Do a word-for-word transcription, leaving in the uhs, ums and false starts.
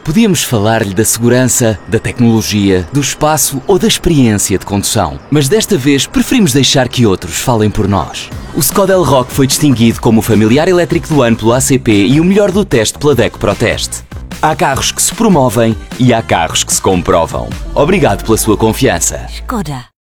Podíamos falar-lhe da segurança, da tecnologia, do espaço ou da experiência de condução. Mas desta vez preferimos deixar que outros falem por nós. O Skoda Elroq foi distinguido como o familiar elétrico do ano pelo A C P e o melhor do teste pela DECO ProTest. Há carros que se promovem e há carros que se comprovam. Obrigado pela sua confiança. Skoda.